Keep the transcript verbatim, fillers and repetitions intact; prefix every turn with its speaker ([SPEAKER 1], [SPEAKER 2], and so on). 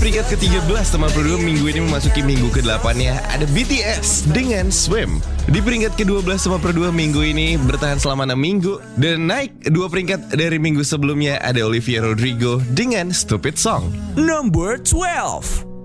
[SPEAKER 1] peringkat ke-tiga belas teman Pro dua minggu ini memasuki minggu ke-delapan-nya ada B T S dengan Swim. Di peringkat ke-dua belas teman Pro dua minggu ini bertahan selama enam minggu dan naik dua peringkat dari minggu sebelumnya ada Olivia Rodrigo dengan Stupid Song.
[SPEAKER 2] Number twelve.